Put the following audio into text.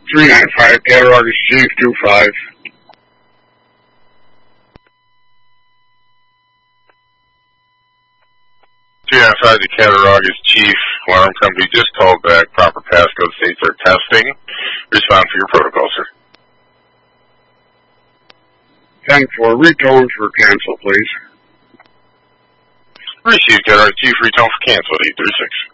395, Cattaraugus Chief, 25. The Cattaraugus Chief, alarm company just called back. Proper passcode states are testing. Respond for your protocol, sir. 10-4, retone for cancel, please. Received, Cattaraugus Chief, retone for cancel at 836.